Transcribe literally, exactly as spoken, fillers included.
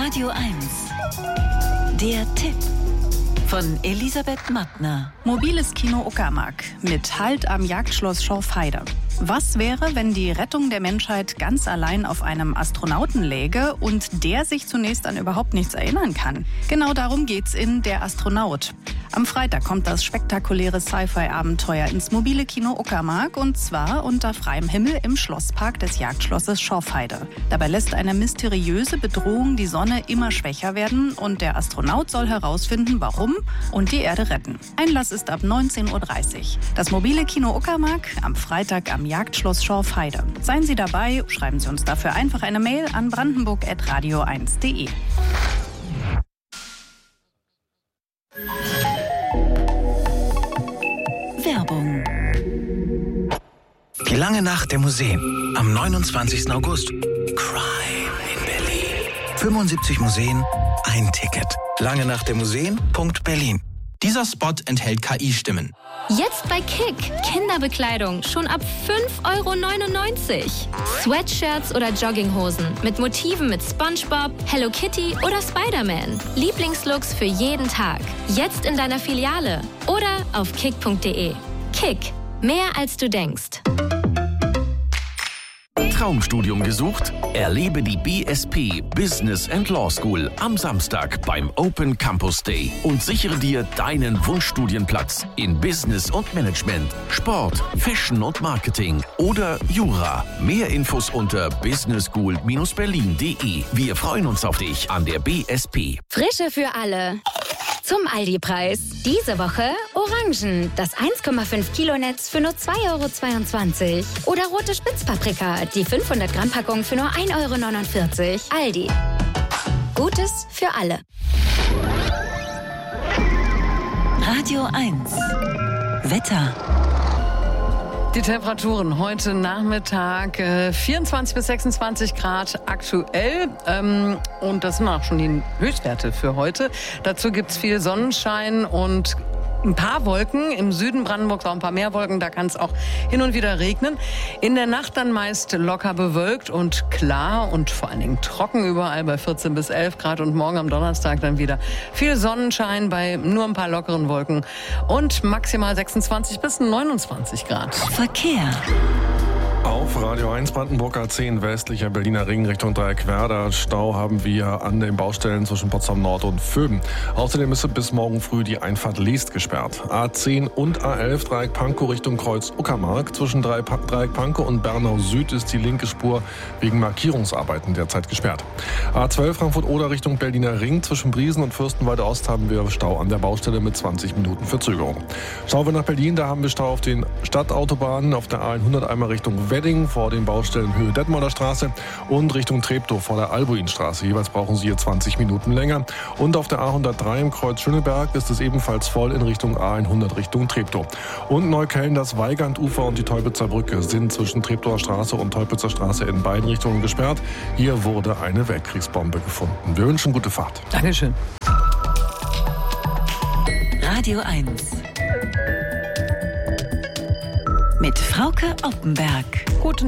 Radio eins. Der Tipp von Elisabeth Mattner. Mobiles Kino Uckermark mit Halt am Jagdschloss Schorfheide. Was wäre, wenn die Rettung der Menschheit ganz allein auf einem Astronauten läge und der sich zunächst an überhaupt nichts erinnern kann? Genau darum geht's in Der Astronaut. Am Freitag kommt das spektakuläre Sci-Fi-Abenteuer ins mobile Kino Uckermark und zwar unter freiem Himmel im Schlosspark des Jagdschlosses Schorfheide. Dabei lässt eine mysteriöse Bedrohung die Sonne immer schwächer werden und der Astronaut soll herausfinden, warum und die Erde retten. Einlass ist ab neunzehn Uhr dreißig. Das mobile Kino Uckermark am Freitag am Jagdschloss Schorfheide. Seien Sie dabei, schreiben Sie uns dafür einfach eine Mail an brandenburg at radio eins punkt de. Werbung. Die lange Nacht der Museen am neunundzwanzigsten August. Crime in Berlin. fünfundsiebzig Museen, ein Ticket. lange nacht der Museen punkt berlin. Dieser Spot enthält K I-Stimmen. Jetzt bei Kick. Kinderbekleidung schon ab fünf Euro neunundneunzig. Sweatshirts oder Jogginghosen mit Motiven mit SpongeBob, Hello Kitty oder Spider-Man. Lieblingslooks für jeden Tag. Jetzt in deiner Filiale oder auf kick punkt de. Kick. Mehr als du denkst. Traumstudium gesucht? Erlebe die B S P Business and Law School am Samstag beim Open Campus Day und sichere dir deinen Wunschstudienplatz in Business und Management, Sport, Fashion und Marketing oder Jura. Mehr Infos unter business school dash berlin punkt de. Wir freuen uns auf dich an der B S P. Frische für alle. Zum Aldi-Preis. Diese Woche Orangen, das eins Komma fünf Kilo Netz für nur zwei Euro zweiundzwanzig. Oder rote Spitzpaprika, die fünfhundert Gramm Packung für nur ein Euro neunundvierzig. Aldi. Gutes für alle. Radio eins. Wetter. Die Temperaturen heute Nachmittag äh, vierundzwanzig bis sechsundzwanzig Grad aktuell. Ähm, und das sind auch schon die Höchstwerte für heute. Dazu gibt es viel Sonnenschein und ein paar Wolken. Im Süden Brandenburgs auch ein paar mehr Wolken. Da kann es auch hin und wieder regnen. In der Nacht dann meist locker bewölkt und klar und vor allen Dingen trocken überall bei vierzehn bis elf Grad. Und morgen am Donnerstag dann wieder viel Sonnenschein bei nur ein paar lockeren Wolken. Und maximal sechsundzwanzig bis neunundzwanzig Grad. Verkehr. Auf Radio eins Brandenburg A zehn westlicher Berliner Ring Richtung Dreieckwerder. Stau haben wir an den Baustellen zwischen Potsdam Nord und Vöben. Außerdem ist bis morgen früh die Einfahrt Leest gesperrt. A zehn und A elf Dreieck Pankow Richtung Kreuz Uckermark. Zwischen Dreieck Pankow und Bernau Süd ist die linke Spur wegen Markierungsarbeiten derzeit gesperrt. A zwölf Frankfurt-Oder Richtung Berliner Ring. Zwischen Briesen und Fürstenwalde Ost haben wir Stau an der Baustelle mit zwanzig Minuten Verzögerung. Schauen wir nach Berlin, da haben wir Stau auf den Stadtautobahnen, auf der A hundert einmal Richtung Wedding vor den Baustellen Höhe Detmolder Straße und Richtung Treptow vor der Albuinstraße. Jeweils brauchen Sie hier zwanzig Minuten länger. Und auf der A hundertdrei im Kreuz Schöneberg ist es ebenfalls voll in Richtung A hundert Richtung Treptow. Und Neukölln, das Weigandufer und die Teupitzer Brücke sind zwischen Treptower Straße und Teupitzer Straße in beiden Richtungen gesperrt. Hier wurde eine Weltkriegsbombe gefunden. Wir wünschen gute Fahrt. Dankeschön. Radio eins. Mit Frauke Oppenberg. Guten